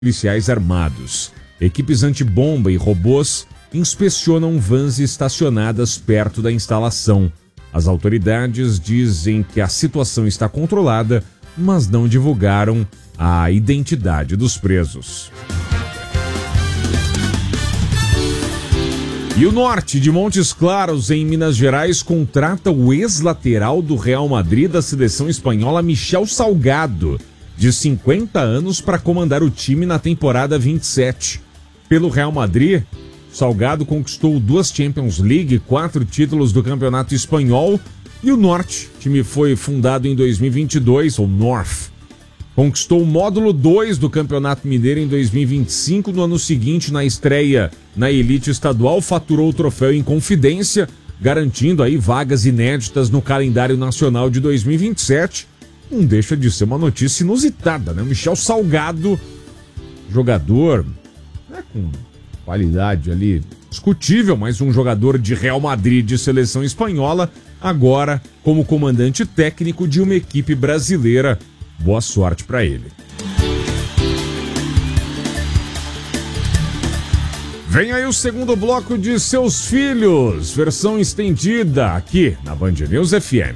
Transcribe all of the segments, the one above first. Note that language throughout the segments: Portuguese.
policiais armados. Equipes antibomba e robôs inspecionam vans estacionadas perto da instalação. As autoridades dizem que a situação está controlada, mas não divulgaram a identidade dos presos. E o Norte de Montes Claros, em Minas Gerais, contrata o ex-lateral do Real Madrid da seleção espanhola, Michel Salgado, de 50 anos, para comandar o time na temporada 27. Pelo Real Madrid, Salgado conquistou 2 Champions League, 4 títulos do Campeonato Espanhol, e o Norte, time foi fundado em 2022, o North, conquistou o módulo 2 do Campeonato Mineiro em 2025. No ano seguinte, na estreia na elite estadual, faturou o troféu em Confidência, garantindo aí vagas inéditas no calendário nacional de 2027. Não deixa de ser uma notícia inusitada, né? Michel Salgado, jogador, né, com qualidade ali discutível, mas um jogador de Real Madrid, de seleção espanhola, agora como comandante técnico de uma equipe brasileira. Boa sorte para ele. Vem aí o segundo bloco de Seus Filhos, versão estendida, aqui na Band News FM.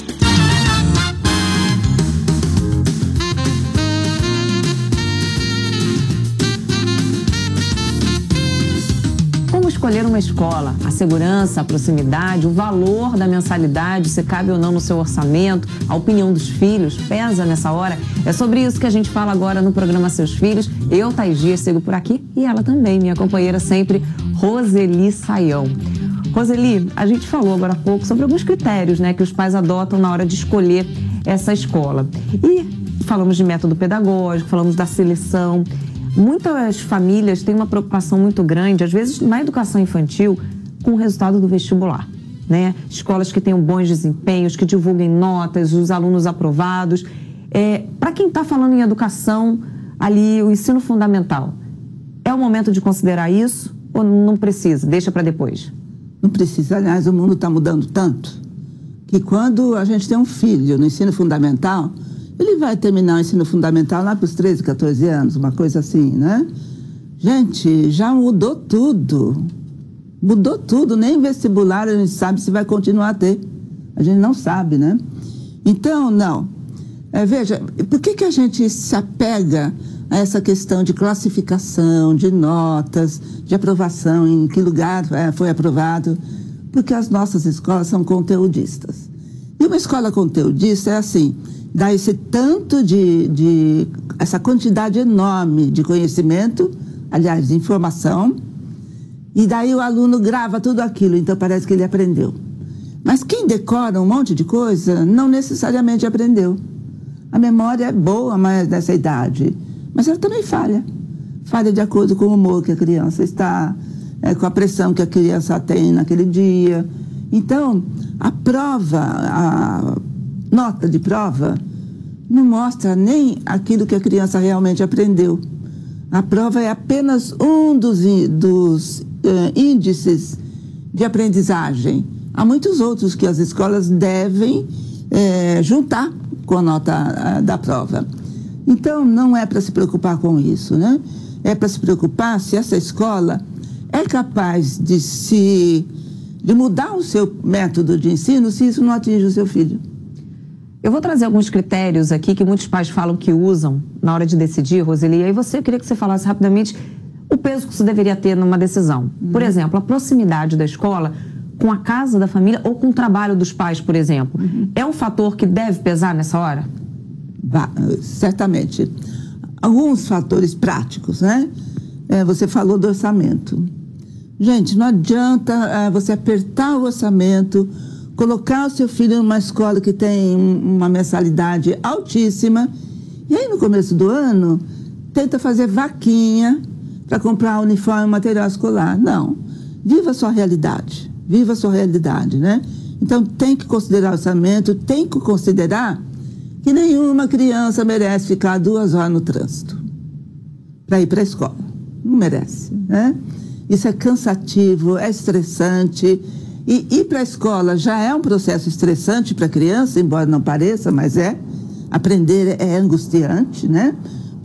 Escolher uma escola, a segurança, a proximidade, o valor da mensalidade, se cabe ou não no seu orçamento, a opinião dos filhos, pesa nessa hora? É sobre isso que a gente fala agora no programa Seus Filhos. Eu, Thaís Dias, sigo por aqui e ela também, minha companheira sempre, Roseli Saião. Roseli, a gente falou agora há pouco sobre alguns critérios, né, que os pais adotam na hora de escolher essa escola. E falamos de método pedagógico, falamos da seleção. Muitas famílias têm uma preocupação muito grande, às vezes na educação infantil, com o resultado do vestibular, né? Escolas que tenham bons desempenhos, que divulguem notas, os alunos aprovados. Para quem está falando em educação, ali, o ensino fundamental, é o momento de considerar isso ou não precisa? Deixa para depois? Não precisa. Aliás, o mundo está mudando tanto que quando a gente tem um filho no ensino fundamental, ele vai terminar o ensino fundamental lá para os 13, 14 anos, uma coisa assim, né? Gente, já mudou tudo. Mudou tudo, nem vestibular a gente sabe se vai continuar a ter. A gente não sabe, né? Então, não. Veja, por que a gente se apega a essa questão de classificação, de notas, de aprovação, em que lugar foi aprovado? Porque as nossas escolas são conteudistas. E uma escola conteudista é assim, dá esse tanto essa quantidade enorme de conhecimento, aliás, de informação, e daí o aluno grava tudo aquilo, então parece que ele aprendeu. Mas quem decora um monte de coisa, não necessariamente aprendeu. A memória é boa, mas nessa idade, mas ela também falha. Falha de acordo com o humor que a criança está, com a pressão que a criança tem naquele dia. Então, a prova, a nota de prova, não mostra nem aquilo que a criança realmente aprendeu. A prova é apenas um dos índices de aprendizagem. Há muitos outros que as escolas devem juntar com a nota da prova. Então, não é para se preocupar com isso, né? É para se preocupar se essa escola é capaz de mudar o seu método de ensino se isso não atinge o seu filho. Eu vou trazer alguns critérios aqui que muitos pais falam que usam na hora de decidir, Roseli. E aí eu queria que você falasse rapidamente o peso que isso deveria ter numa decisão. Por exemplo, a proximidade da escola com a casa da família ou com o trabalho dos pais, por exemplo. É um fator que deve pesar nessa hora? Certamente. Alguns fatores práticos, né? Você falou do orçamento. Gente, não adianta você apertar o orçamento, colocar o seu filho numa escola que tem uma mensalidade altíssima, e aí no começo do ano, tenta fazer vaquinha para comprar uniforme e material escolar. Não. Viva a sua realidade. Viva a sua realidade, né? Então tem que considerar o orçamento, tem que considerar que nenhuma criança merece ficar 2 horas no trânsito para ir para a escola. Não merece, né? Isso é cansativo, é estressante. E ir para a escola já é um processo estressante para a criança, embora não pareça, mas é. Aprender é angustiante, né?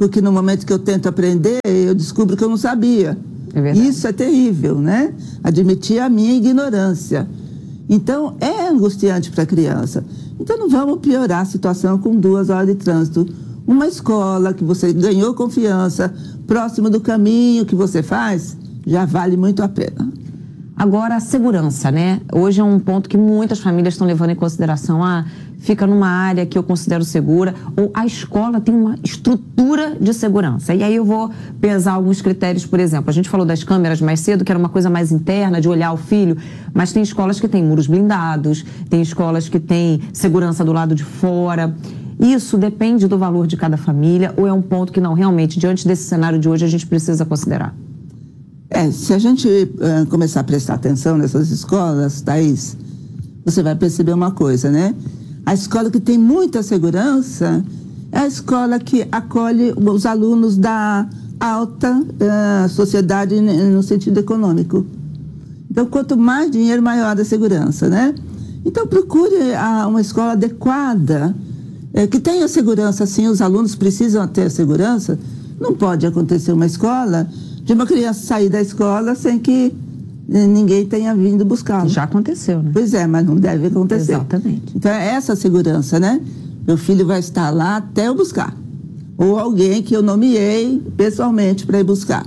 porque no momento que eu tento aprender, eu descubro que eu não sabia. É verdade. Isso é terrível, né? Admitir a minha ignorância. Então, é angustiante para a criança. Então, não vamos piorar a situação com 2 horas de trânsito. Uma escola que você ganhou confiança, próximo do caminho que você faz, já vale muito a pena. Agora, a segurança, né? Hoje é um ponto que muitas famílias estão levando em consideração. Fica numa área que eu considero segura, ou a escola tem uma estrutura de segurança. E aí eu vou pesar alguns critérios, por exemplo, a gente falou das câmeras mais cedo, que era uma coisa mais interna, de olhar o filho, mas tem escolas que têm muros blindados, tem escolas que têm segurança do lado de fora. Isso depende do valor de cada família, ou é um ponto que não, realmente, diante desse cenário de hoje, a gente precisa considerar? Se a gente começar a prestar atenção nessas escolas, Thaís, você vai perceber uma coisa, né? A escola que tem muita segurança é a escola que acolhe os alunos da alta sociedade no sentido econômico. Então, quanto mais dinheiro, maior a segurança, né? Então, procure uma escola adequada, que tenha segurança, sim, os alunos precisam ter segurança. Não pode acontecer uma escola de uma criança sair da escola sem que ninguém tenha vindo buscá-lo. Já aconteceu, né? Pois é, mas não deve acontecer. Exatamente. Então, é essa segurança, né? Meu filho vai estar lá até eu buscar. Ou alguém que eu nomeei pessoalmente para ir buscar.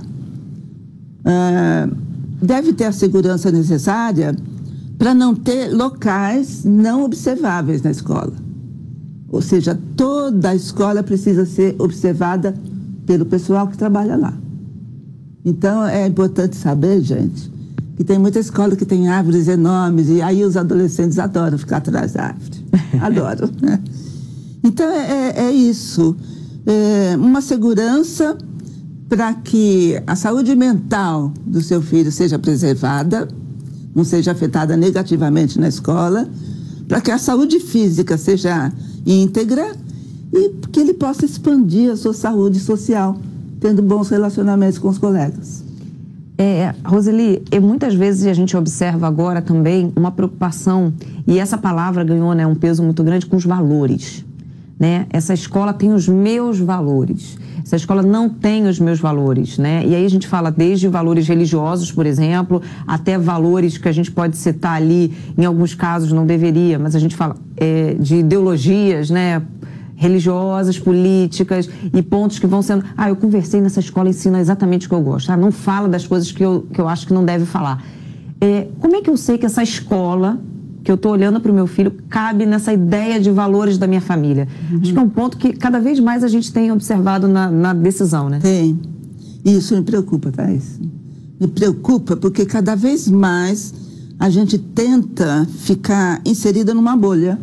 Deve ter a segurança necessária para não ter locais não observáveis na escola. Ou seja, toda a escola precisa ser observada pelo pessoal que trabalha lá. Então, é importante saber, gente, que tem muita escola que tem árvores enormes e aí os adolescentes adoram ficar atrás da árvore. Adoram, né? Então, é isso. Uma segurança para que a saúde mental do seu filho seja preservada, não seja afetada negativamente na escola, para que a saúde física seja íntegra e que ele possa expandir a sua saúde social, tendo bons relacionamentos com os colegas. Roseli, muitas vezes a gente observa agora também uma preocupação, e essa palavra ganhou, né, um peso muito grande com os valores, né? Essa escola tem os meus valores, essa escola não tem os meus valores, né? E aí a gente fala desde valores religiosos, por exemplo, até valores que a gente pode citar ali, em alguns casos não deveria, mas a gente fala de ideologias, né, religiosas, políticas e pontos que vão sendo... eu conversei nessa escola, ensina exatamente o que eu gosto. Não fala das coisas que eu acho que não deve falar. Como é que eu sei que essa escola, que eu estou olhando para o meu filho, cabe nessa ideia de valores da minha família? Acho que é um ponto que cada vez mais a gente tem observado na decisão, né? Tem. Isso me preocupa, Thaís. Me preocupa porque cada vez mais a gente tenta ficar inserida numa bolha.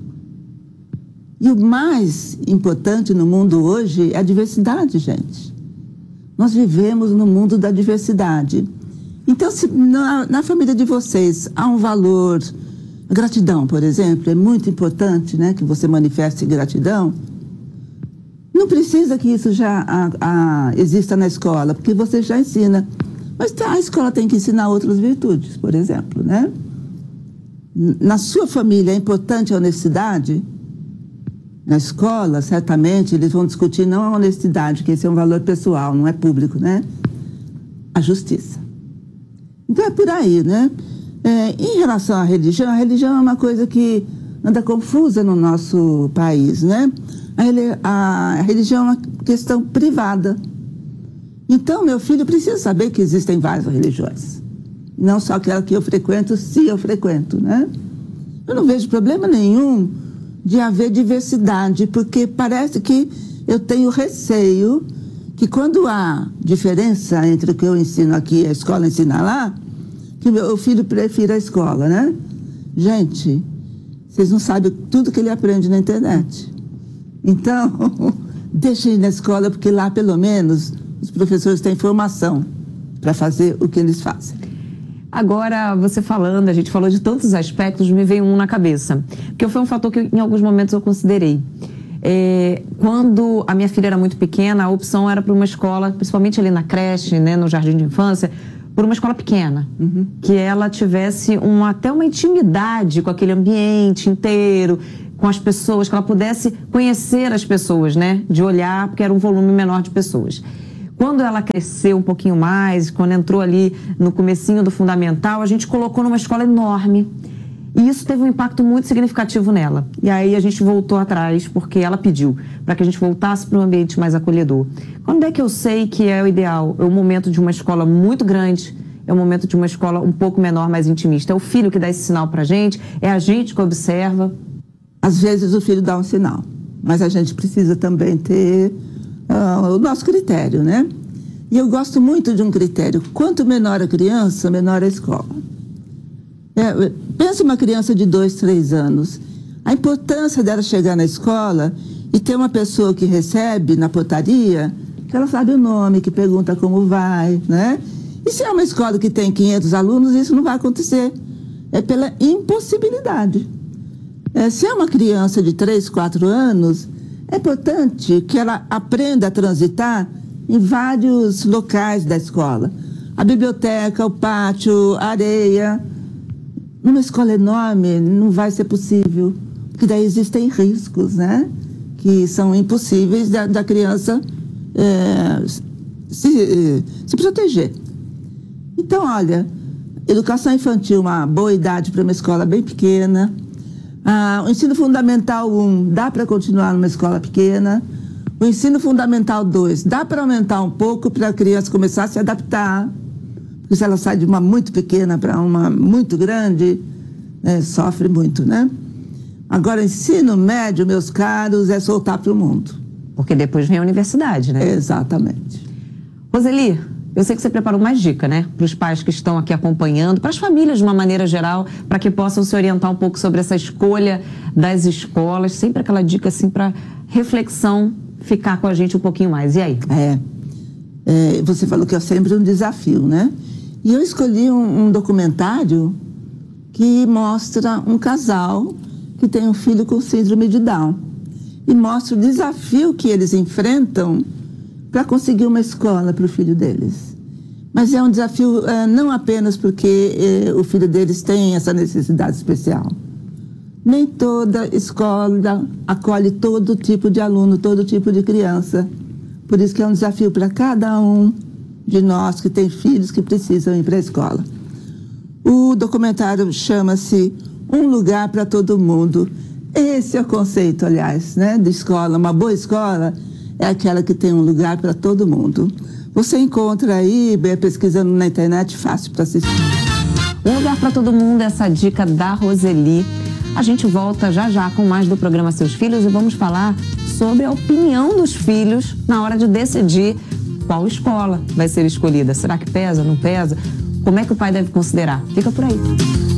E o mais importante no mundo hoje é a diversidade, gente. Nós vivemos no mundo da diversidade. Então, se na família de vocês há um valor, a gratidão, por exemplo, é muito importante, né, que você manifeste gratidão. Não precisa que isso já exista na escola, porque você já ensina. Mas a escola tem que ensinar outras virtudes, por exemplo, né? Na sua família é importante a honestidade? Na escola, certamente, eles vão discutir não a honestidade, que esse é um valor pessoal, não é público, né? A justiça. Então, é por aí, né? Em relação à religião, a religião é uma coisa que anda confusa no nosso país, né? A religião é uma questão privada. Então, meu filho precisa saber que existem várias religiões. Não só aquela que eu frequento, se eu frequento, né? Eu não vejo problema nenhum de haver diversidade, porque parece que eu tenho receio que quando há diferença entre o que eu ensino aqui e a escola ensina lá, que o meu filho prefira a escola, né? Gente, vocês não sabem tudo que ele aprende na internet. Então, deixem ir na escola, porque lá, pelo menos, os professores têm formação para fazer o que eles fazem. Agora, você falando, a gente falou de tantos aspectos, me veio um na cabeça. Porque foi um fator que em alguns momentos eu considerei. Quando a minha filha era muito pequena, a opção era para uma escola, principalmente ali na creche, né, no jardim de infância, por uma escola pequena. Que ela tivesse até uma intimidade com aquele ambiente inteiro, com as pessoas, que ela pudesse conhecer as pessoas, né? De olhar, porque era um volume menor de pessoas. Quando ela cresceu um pouquinho mais, quando entrou ali no comecinho do fundamental, a gente colocou numa escola enorme. E isso teve um impacto muito significativo nela. E aí a gente voltou atrás, porque ela pediu para que a gente voltasse para um ambiente mais acolhedor. Quando é que eu sei que é o ideal? É o momento de uma escola muito grande, é o momento de uma escola um pouco menor, mais intimista. É o filho que dá esse sinal para a gente, é a gente que observa. Às vezes o filho dá um sinal, mas a gente precisa também ter o nosso critério, né? E eu gosto muito de um critério. Quanto menor a criança, menor a escola. Pensa uma criança de 2, 3 anos. A importância dela chegar na escola e ter uma pessoa que recebe na portaria, que ela sabe o nome, que pergunta como vai, né? E se é uma escola que tem 500 alunos, isso não vai acontecer. É pela impossibilidade. Se é uma criança de 3, 4 anos, é importante que ela aprenda a transitar em vários locais da escola. A biblioteca, o pátio, a areia. Numa escola enorme não vai ser possível, porque daí existem riscos, né? Que são impossíveis da criança se proteger. Então, olha, educação infantil, uma boa idade para uma escola bem pequena. O ensino fundamental 1, dá para continuar numa escola pequena. O ensino fundamental 2, dá para aumentar um pouco para a criança começar a se adaptar. Porque se ela sai de uma muito pequena para uma muito grande, sofre muito, né? Agora, ensino médio, meus caros, é soltar para o mundo. Porque depois vem a universidade, né? Exatamente. Roseli, eu sei que você preparou mais dica, né? Para os pais que estão aqui acompanhando, para as famílias de uma maneira geral, para que possam se orientar um pouco sobre essa escolha das escolas. Sempre aquela dica, assim, para reflexão ficar com a gente um pouquinho mais. E aí? Você falou que é sempre um desafio, né? E eu escolhi um documentário que mostra um casal que tem um filho com síndrome de Down. E mostra o desafio que eles enfrentam para conseguir uma escola para o filho deles. Mas é um desafio não apenas porque o filho deles tem essa necessidade especial. Nem toda escola acolhe todo tipo de aluno, todo tipo de criança. Por isso que é um desafio para cada um de nós que tem filhos que precisam ir para a escola. O documentário chama-se Um Lugar para Todo Mundo. Esse é o conceito, aliás, né, de escola. Uma boa escola é aquela que tem um lugar para todo mundo. Você encontra aí, pesquisando na internet, fácil para assistir. Um Lugar para Todo Mundo, essa dica da Roseli. A gente volta já já com mais do programa Seus Filhos e vamos falar sobre a opinião dos filhos na hora de decidir qual escola vai ser escolhida. Será que pesa, não pesa? Como é que o pai deve considerar? Fica por aí.